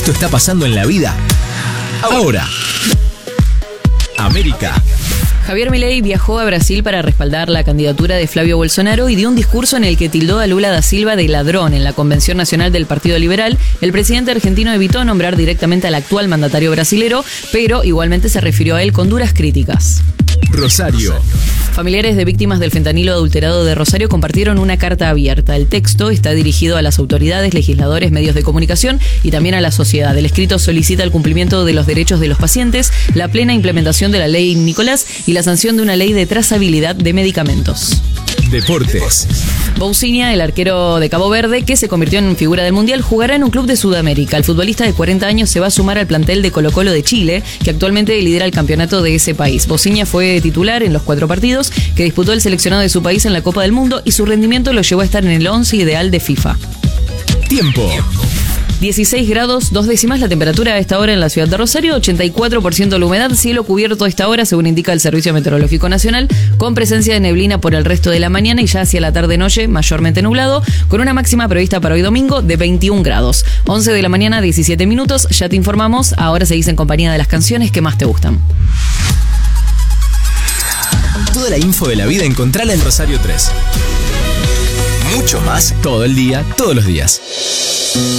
Esto está pasando en la vida ahora. América. Javier Milei viajó a Brasil para respaldar la candidatura de Flavio Bolsonaro y dio un discurso en el que tildó a Lula da Silva de ladrón en la Convención Nacional del Partido Liberal. El presidente argentino evitó nombrar directamente al actual mandatario brasilero, pero igualmente se refirió a él con duras críticas. Rosario. Familiares de víctimas del fentanilo adulterado de Rosario compartieron una carta abierta. El texto está dirigido a las autoridades, legisladores, medios de comunicación y también a la sociedad. El escrito solicita el cumplimiento de los derechos de los pacientes, la plena implementación de la ley Nicolás y la sanción de una ley de trazabilidad de medicamentos. Deportes. Bousinha, el arquero de Cabo Verde, que se convirtió en figura del Mundial, jugará en un club de Sudamérica. El futbolista de 40 años se va a sumar al plantel de Colo-Colo de Chile, que actualmente lidera el campeonato de ese país. Bousinha fue titular en los 4 partidos que disputó el seleccionado de su país en la Copa del Mundo y su rendimiento lo llevó a estar en el 11 ideal de FIFA. Tiempo. 16 grados 2 décimas la temperatura a esta hora en la ciudad de Rosario, 84% la humedad, cielo cubierto a esta hora según indica el Servicio Meteorológico Nacional, con presencia de neblina por el resto de la mañana y ya hacia la tarde-noche mayormente nublado, con una máxima prevista para hoy domingo de 21 grados. 11 de la mañana, 17 minutos, ya te informamos, ahora seguís en compañía de las canciones que más te gustan. Toda la info de la vida encontrala en Rosario 3. Mucho más todo el día, todos los días.